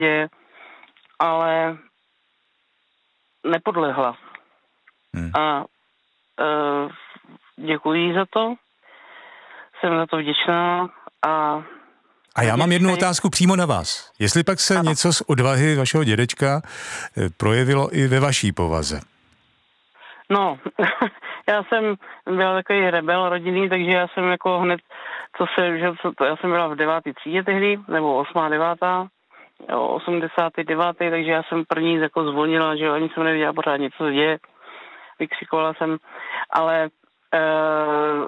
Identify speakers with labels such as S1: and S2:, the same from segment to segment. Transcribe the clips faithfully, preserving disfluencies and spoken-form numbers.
S1: děje, ale nepodlehla. Hmm. A uh, děkuji za to, jsem za to vděčná a
S2: A já mám jednu otázku přímo na vás. Jestli pak se ano. něco z odvahy vašeho dědečka projevilo i ve vaší povaze?
S1: No, já jsem byl takový rebel rodinný, takže já jsem jako hned, co se, že, co to, já jsem byla v devátý třídě tehdy, nebo osmá, devátá, osmdesátý devátý, takže já jsem první jako zvolnila, že ani jsem nevěděla pořádně, co se děje, vykřikovala jsem, ale uh,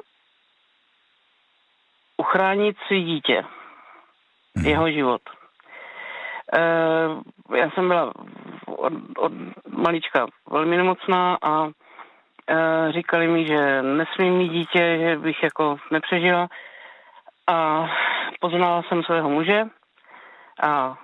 S1: uchránit si dítě, hmm. jeho život. Uh, já jsem byla od, od malička velmi nemocná a Uh, říkali mi, že nesmím mít dítě, že bych jako nepřežila a poznala jsem svého muže a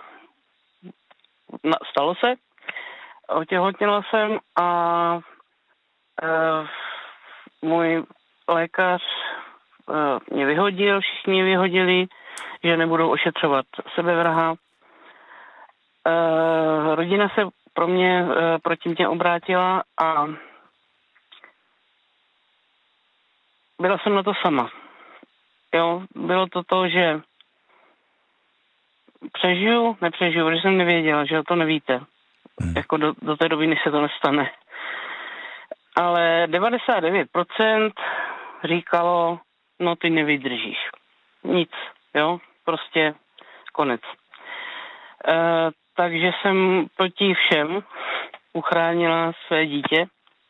S1: na, stalo se, otěhotněla jsem a uh, můj lékař uh, mě vyhodil, všichni mě vyhodili, že nebudou ošetřovat sebevraha. Uh, rodina se pro mě, uh, proti mě obrátila a byla jsem na to sama. Jo, bylo to to, že přežiju, nepřežiju, protože jsem nevěděla, že to nevíte. Hmm. Jako do, do té doby, než se to nestane. Ale devadesát devět procent říkalo, no ty nevydržíš. Nic, jo, prostě konec. E, takže jsem proti všem uchránila své dítě.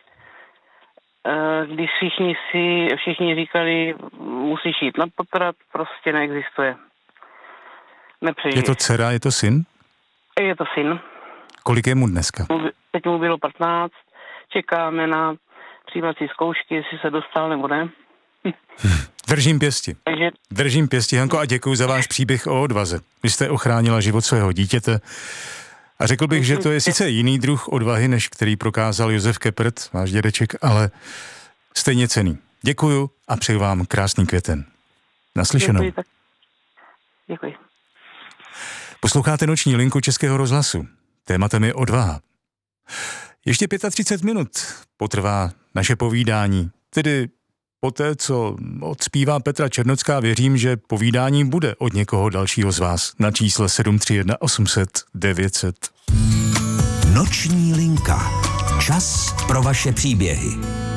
S1: Když všichni si, všichni říkali, musíš jít na potrat, prostě neexistuje. Nepřežiješ.
S2: Je to dcera, je to syn?
S1: Je to syn.
S2: Kolik je mu dneska?
S1: Teď mu bylo patnáct, čekáme na přijímací zkoušky, jestli se dostal nebo ne.
S2: Držím pěsti.
S1: Takže...
S2: Držím pěsti, Hanko, a děkuji za váš příběh o odvaze. Vy jste ochránila život svého dítěte. A řekl bych, že to je sice jiný druh odvahy, než který prokázal Josef Keppert, váš dědeček, ale stejně cenný. Děkuju a přeju vám krásný květen. Naslyšenou.
S1: Děkuji. Tak. Děkuji.
S2: Posloucháte Noční linku Českého rozhlasu. Tématem je odvaha. Ještě třicet pět minut potrvá naše povídání, tedy poté, co odspívá Petra Černocká, věřím, že povídání bude od někoho dalšího z vás na čísle sedm tři jedna osm set devět set.
S3: Noční linka. Čas pro vaše příběhy.